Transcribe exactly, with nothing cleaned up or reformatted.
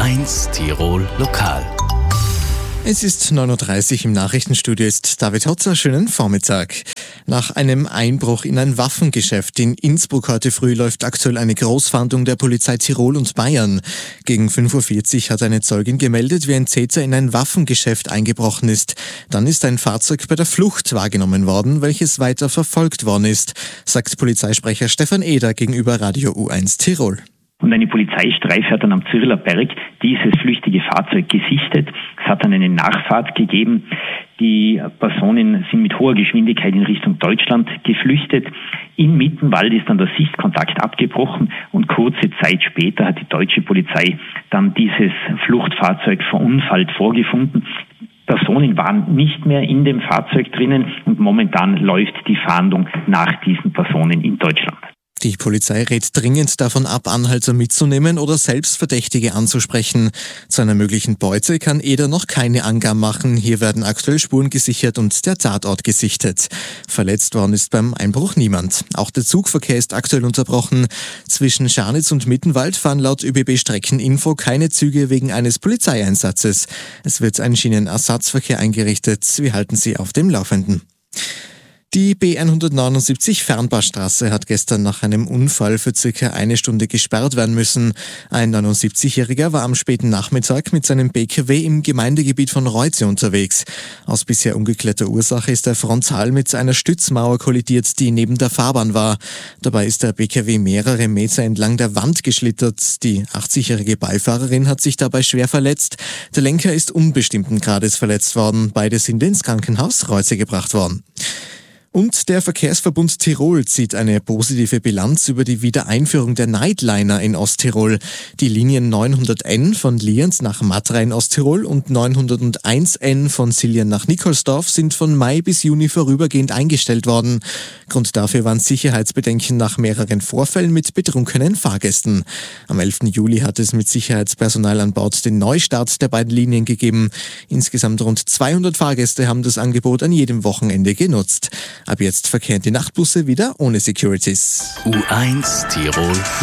eins Tirol Lokal. Es ist neun Uhr dreißig, im Nachrichtenstudio ist David Hotzer. Schönen Vormittag. Nach einem Einbruch in ein Waffengeschäft in Innsbruck heute früh läuft aktuell eine Großfahndung der Polizei Tirol und Bayern. Gegen fünf Uhr vierzig hat eine Zeugin gemeldet, wie ein Täter in ein Waffengeschäft eingebrochen ist. Dann ist ein Fahrzeug bei der Flucht wahrgenommen worden, welches weiter verfolgt worden ist, sagt Polizeisprecher Stefan Eder gegenüber Radio U eins Tirol. Und eine Polizeistreife hat dann am Zürler Berg dieses flüchtige Fahrzeug gesichtet. Es hat dann eine Nachfahrt gegeben. Die Personen sind mit hoher Geschwindigkeit in Richtung Deutschland geflüchtet. Im Mittenwald ist dann der Sichtkontakt abgebrochen und kurze Zeit später hat die deutsche Polizei dann dieses Fluchtfahrzeug verunfallt vorgefunden. Personen waren nicht mehr in dem Fahrzeug drinnen und momentan läuft die Fahndung nach diesen Personen in Deutschland. Die Polizei rät dringend davon ab, Anhalter mitzunehmen oder selbst Verdächtige anzusprechen. Zu einer möglichen Beute kann Eder noch keine Angaben machen. Hier werden aktuell Spuren gesichert und der Tatort gesichtet. Verletzt worden ist beim Einbruch niemand. Auch der Zugverkehr ist aktuell unterbrochen. Zwischen Scharnitz und Mittenwald fahren laut Ö B B-Streckeninfo keine Züge wegen eines Polizeieinsatzes. Es wird ein Schienenersatzverkehr eingerichtet. Wir halten Sie auf dem Laufenden. Die B hundertneunundsiebzig Fernbahnstraße hat gestern nach einem Unfall für circa eine Stunde gesperrt werden müssen. Ein neunundsiebzigjähriger war am späten Nachmittag mit seinem B K W im Gemeindegebiet von Reuze unterwegs. Aus bisher ungeklärter Ursache ist er frontal mit einer Stützmauer kollidiert, die neben der Fahrbahn war. Dabei ist der B K W mehrere Meter entlang der Wand geschlittert. Die achtzigjährige Beifahrerin hat sich dabei schwer verletzt. Der Lenker ist unbestimmten Grades verletzt worden. Beide sind ins Krankenhaus Reuze gebracht worden. Und der Verkehrsverbund Tirol zieht eine positive Bilanz über die Wiedereinführung der Nightliner in Osttirol. Die Linien neunhundert N von Lienz nach Matra in Osttirol und neunhunderteins N von Siljan nach Nikolsdorf sind von Mai bis Juni vorübergehend eingestellt worden. Grund dafür waren Sicherheitsbedenken nach mehreren Vorfällen mit betrunkenen Fahrgästen. Am elften Juli hat es mit Sicherheitspersonal an Bord den Neustart der beiden Linien gegeben. Insgesamt rund zweihundert Fahrgäste haben das Angebot an jedem Wochenende genutzt. Ab jetzt verkehren die Nachtbusse wieder ohne Securities. U eins Tirol